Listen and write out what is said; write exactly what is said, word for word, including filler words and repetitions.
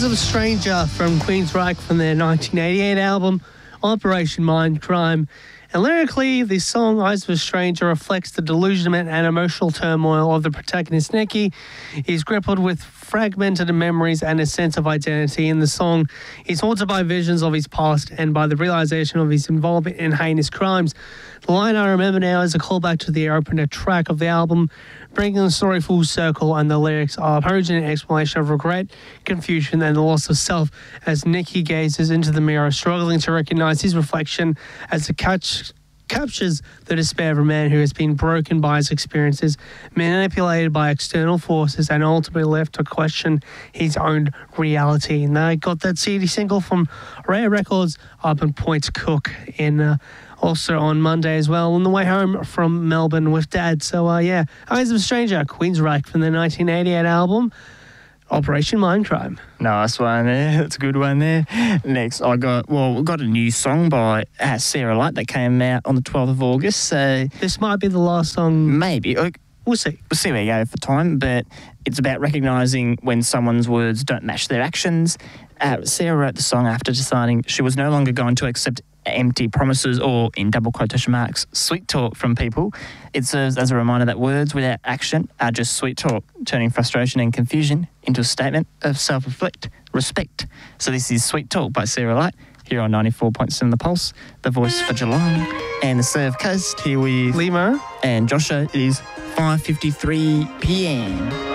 Eyes of a Stranger from Queensryche from their nineteen eighty-eight album, Operation Mindcrime. And lyrically, the song Eyes of a Stranger reflects the delusionment and emotional turmoil of the protagonist, Nicky. He's grappled with fragmented memories and a sense of identity. In the song, he's haunted by visions of his past and by the realization of his involvement in heinous crimes. The line I remember now is a callback to the opener track of the album, bringing the story full circle, and the lyrics are a poignant explanation of regret, confusion, and the loss of self as Nicky gazes into the mirror, struggling to recognize his reflection as it catch, captures the despair of a man who has been broken by his experiences, manipulated by external forces, and ultimately left to question his own reality. And they got that C D single from Rare Records up in Point Cook in... Uh, Also on Monday as well, on the way home from Melbourne with Dad. So, uh, yeah, Eyes of a Stranger, Queensryche from their nineteen eighty-eight album, Operation Mindcrime. Nice one there. That's a good one there. Next, I got, well, we got a new song by uh, Sarah Light that came out on the twelfth of August. So This might be the last song. maybe. Like, We'll see. We'll see where you go for time, but it's about recognising when someone's words don't match their actions. Uh, Sarah wrote the song after deciding she was no longer going to accept empty promises or, in double quotation marks, sweet talk from people. It serves as a reminder that words without action are just sweet talk, turning frustration and confusion into a statement of self-reflect, respect. So this is Sweet Talk by Sarah Light, here on ninety-four point seven The Pulse, the voice for Geelong and the Surf Coast, here with Limo and Joshua. It is five fifty-three p m.